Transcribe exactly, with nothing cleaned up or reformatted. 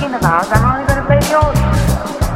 thinking about, I'm only going to play the audio.